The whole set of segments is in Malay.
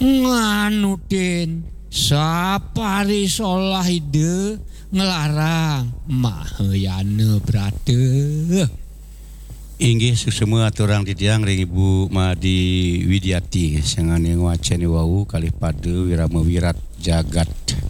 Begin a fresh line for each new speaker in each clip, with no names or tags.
nganu den sapari solah ide ngelarang mahayana brate.
Inggih susema aturang titiang ring Ibu Madi Widiati sangan yang wacani wau kalih pada wirama wirat jagat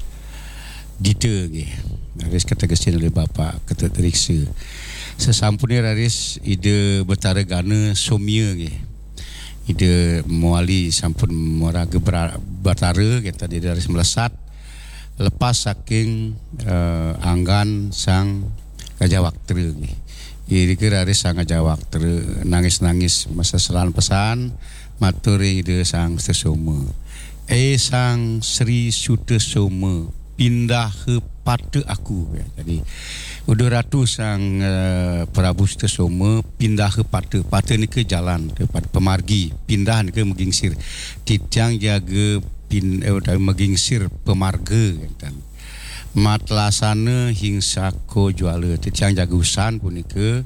dite nggih. Raris ketegasin oleh Bapak Ketua Teriksa. Sesampune raris ide Betara Gana somia nggih. Ide muali sampun moraga batara kita di raris melesat lepas saking anggan sang Kajawaktra nggih. Iri kira hari sang Kajawak nangis-nangis masa selan pesan maturi ide sang Sesoma. Sang Sri Sutesoma pindah ke pada aku. Jadi udah ratu sang Prabu Sutesoma pindah ke pada ni ke jalan kepada pemargi pindah ni ke megingsir titiang jaga megingsir pemarga kan. Matlasana hingsako juala titiang jaga usan punika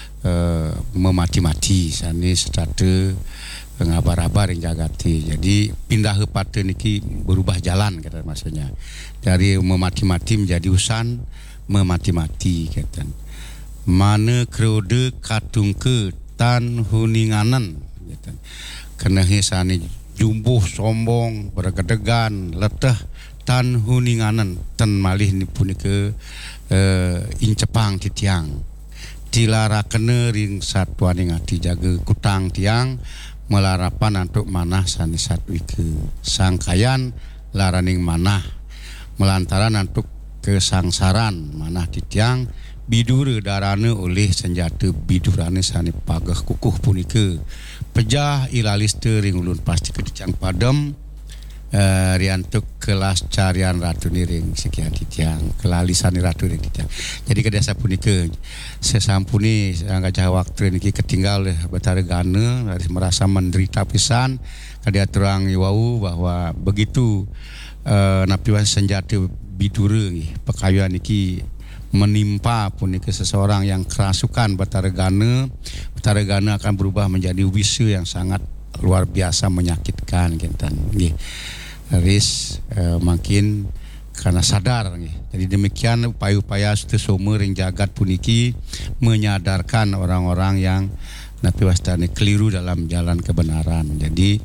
memati-mati sani serta ngabar-abar yang jagati. Jadi pindah ke pada niki berubah jalan kata maksudnya. Dari memati-mati menjadi usan memati-mati kata. Mana krode katungke tan huninganan kata. Kena sani jumbuh sombong bergedegan letah tan huninganan tan malih ni punika incepang titiang dilara kena ring satuan ati jaga kutang tiang melarapan untuk manah sani satwike sangkayan laraning manah melantaran untuk kesangsaran manah titiang bidura darane oleh senjata bidurane sani pagah kukuh punika pejah ilalis ring ulun pasti kedicang padam riantuk kelas carian ratu niring sekian titiang kelalisan ratu niring titiang. Jadi kedasa punika sesampuni angka Kajawaktra niki ketinggal oleh Betara Gana merasa menderita pisan kadia terang wau bahwa begitu napiwan senjata bidura nggih pekayuan niki menimpa punika seseorang yang kerasukan Betara Gana akan berubah menjadi wisa yang sangat luar biasa menyakitkan kintan nggih. Haris makin karena sadar nggih. Jadi demikian upaya-upaya Sutesoma ring jagat puniki menyadarkan orang-orang yang napi wastane keliru dalam jalan kebenaran. Jadi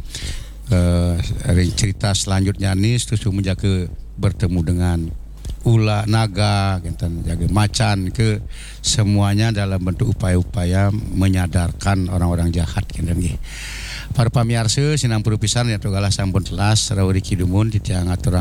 ring cerita selanjutnya ni Sutesoma jaga bertemu dengan ular naga kintan jaga macan ke semuanya dalam bentuk upaya-upaya menyadarkan orang-orang jahat kintan nggih. Para pamirsa sinang perupisan ya togalah sampun telas rawuri kidumun titiang aturang